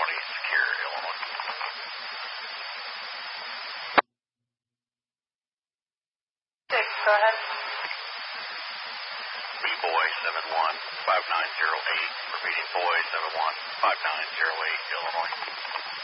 secure, Illinois. Go ahead. B-Boy 71-5908, repeating boy 71-5908, Illinois.